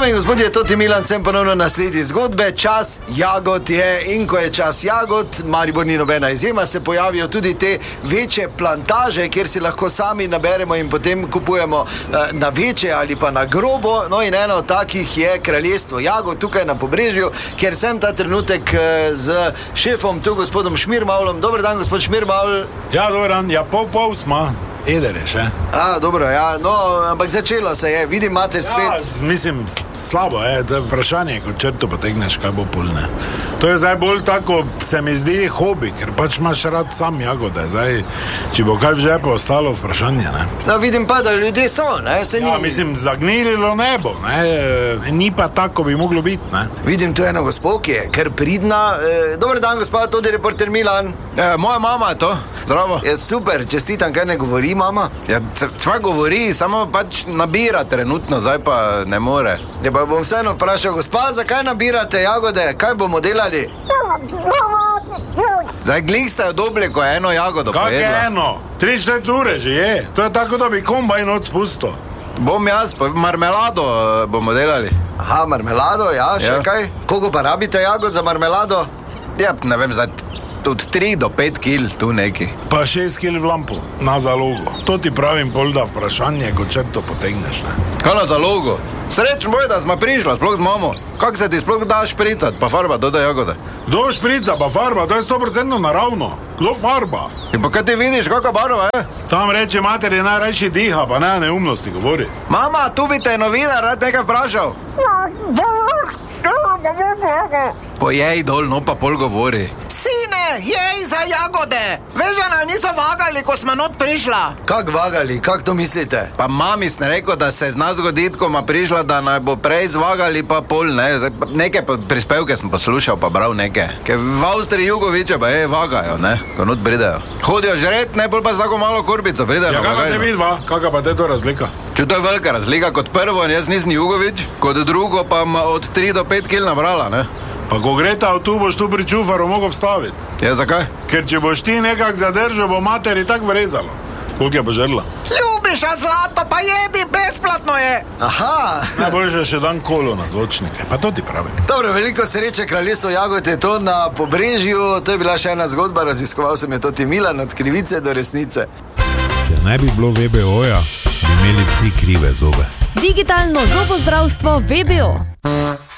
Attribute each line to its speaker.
Speaker 1: Dame in gospodje, Toti Milan, sem ponovno na sledi zgodbe. Čas jagod je in ko je čas jagod, Maribor ni nobena izjema, se pojavijo tudi te večje plantaže, kjer si lahko sami naberemo in potem kupujemo na večje ali pa na grobo. No in eno od takih je kraljestvo jagod tukaj na Pobrežju, kjer sem ta trenutek z šefom, tu gospodom Šmirmavlom. Dober dan, gospod Šmirmavl.
Speaker 2: Ja, dober dan, ja pol smo. Eder je še.
Speaker 1: Dobro, ja, no, ampak začelo se je, vidim, imate spet...
Speaker 2: Ja, mislim, slabo je, to je vprašanje, ko črto potegneš, kaj bo polne. To je zdaj bolj tako, se mi zdi hobi, ker pač imaš rad sam jagode, zdaj, če bo kaj v žepu ostalo, vprašanje, ne.
Speaker 1: No, vidim pa, da ljudje so, ne, se ni...
Speaker 2: Ja, mislim, zagnililo nebo, ne, ni pa tako, bi moglo biti, ne.
Speaker 1: Vidim tu eno gospo, ki je kar pridna. Dober dan, gospod, tudi reporter Milan.
Speaker 3: Moja mama je to, zdravo.
Speaker 1: Je super, čestitam, kaj ne govori mama?
Speaker 3: Ja, cva govori, samo pač nabira trenutno, zdaj pa ne more.
Speaker 1: Ja, pa bom vseeno vprašal, gospa, zakaj nabirate jagode? Kaj bomo delali?
Speaker 3: Zdaj glih ste odobli, ko je eno jagodo
Speaker 2: Kak
Speaker 3: pojedla.
Speaker 2: je eno? 3-4 ure že je. To je tako, da bi kombajn odspustil.
Speaker 3: Bom jaz, pa marmelado bomo delali.
Speaker 1: Aha, marmelado, ja, še
Speaker 3: Ja.
Speaker 1: kaj? Koliko pa rabite jagod za marmelado?
Speaker 3: Ja, ne vem, zdaj od 3 do 5 kil tu neki.
Speaker 2: Pa 6 kil v lampu, na zalogo. To ti pravim pol, da vprašanje, ko črto potegneš, ne.
Speaker 3: Kaj na zalogo? Srečno boj, da smo prišla, sploh z mamo. Kako se ti sploh da špricat, pa farba, dodaj jagode?
Speaker 2: Kdo šprica, pa farba, to je 100% naravno. Kdo farba?
Speaker 3: In pa kaj ti vidiš, kakva barva je?
Speaker 2: Tam reče materi najrajši diha, pa ne neumnosti govori.
Speaker 3: Mama, tu bi te novinar rad nekaj vprašal. Pojej dol, no pa pol govori. Sine, jej za jagode. Veš, da nam niso vagali, ko smo not prišla.
Speaker 1: Kak vagali, kak to mislite?
Speaker 3: Pa mami sem rekel, da se zna zgoditi, ko ma prišla, da naj bo prej zvagali pa pol, ne. Neke prispevke sem poslušal, pa bral neke. Ker v Avstriji Jugoviče pa vagajo, ne, ko not pridejo. Hodijo žret, ne, pol pa z tako malo kurbico pridejo.
Speaker 2: Ja, kakva te vidva, kakva pa te to razlika?
Speaker 3: Če to je velika razlika, kot prvo, jaz nisem Jugovič, kot drugo pa od 3 do 5 kil nabrala, ne.
Speaker 2: Pa ko gre ta tu, boš tu pri čufaru mogel vstaviti.
Speaker 3: Ja, zakaj?
Speaker 2: Ker če boš ti nekak zadržal, bo materi tak vrezalo. Koliko je požrla?
Speaker 3: Ljubiš, a zlato, pa jedi, besplatno je.
Speaker 1: Aha!
Speaker 2: Najboljše še dan kolo na zvočnike, pa to ti pravim.
Speaker 1: Dobro, veliko sreče, kraljestvo jagod je to na Pobrežju. To je bila še ena zgodba, raziskoval sem je Toti Milan, od krivice do resnice.
Speaker 2: Če ne bi bilo VBO-ja, bi imeli vsi krive zobe.
Speaker 4: Digitalno zobozdravstvo VBO.